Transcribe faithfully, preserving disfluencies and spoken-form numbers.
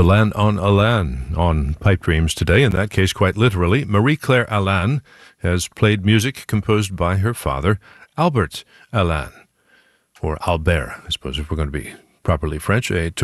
The Lan on Alain on Pipe Dreams today, in that case quite literally. Marie-Claire Alain has played music composed by her father, Albert Alain, or Albert, I suppose if we're going to be properly French, a